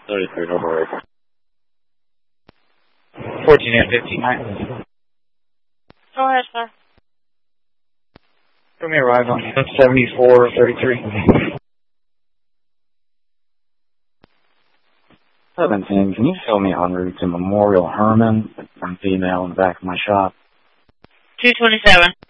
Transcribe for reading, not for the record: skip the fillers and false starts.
33, no worries. 14 and 59. Go ahead, sir. Let me arrive on 7433. 17, can you show me en route to Memorial Herman? I'm female in the back of my shop. 227.